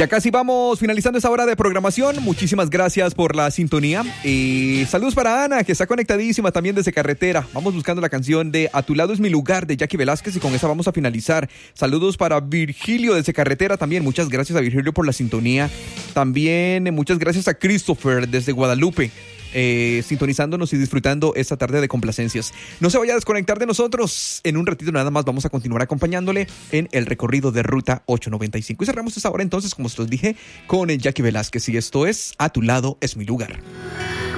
Ya casi vamos finalizando esta hora de programación. Muchísimas gracias por la sintonía. Y saludos para Ana, que está conectadísima también desde carretera. Vamos buscando la canción de A tu lado es mi lugar, de Jackie Velázquez, y con esa vamos a finalizar. Saludos para Virgilio desde carretera también. Muchas gracias a Virgilio por la sintonía. También muchas gracias a Christopher desde Guadalupe. Sintonizándonos y disfrutando esta tarde de complacencias. No se vaya a desconectar de nosotros. En un ratito nada más vamos a continuar acompañándole en el recorrido de Ruta 895. Y cerramos esta hora entonces, como os los dije, con el Jackie Velázquez. Y esto es A tu lado es mi lugar.